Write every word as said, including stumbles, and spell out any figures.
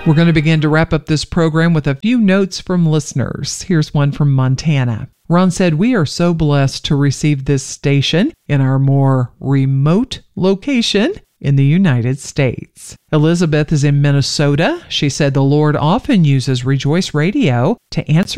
We're going to begin to wrap up this program with a few notes from listeners. Here's one from Montana. Ron said, "We are so blessed to receive this station in our more remote location in the United States." Elizabeth is in Minnesota. She said the Lord often uses Rejoice Radio to answer